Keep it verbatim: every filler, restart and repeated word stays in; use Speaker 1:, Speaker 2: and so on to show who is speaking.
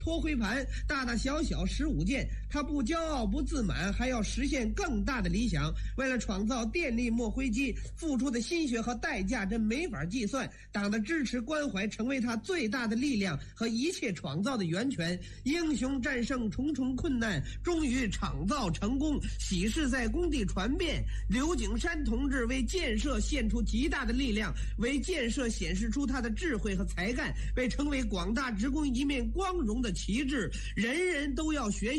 Speaker 1: 拖灰盘，大大小小十五件。他不骄傲不自满，还要实现更大的理想。为了创造电力墨灰机，付出的心血和代价真没法计算。党的支持关怀成为他最大的力量和一切创造的源泉。英雄战胜重重困难，终于创造成功，喜事在工地传遍。刘景山同志为建设献出极大的力量，为建设显示出他的智慧和才干，被称为广大职工一面光荣的旗帜。人人都要学习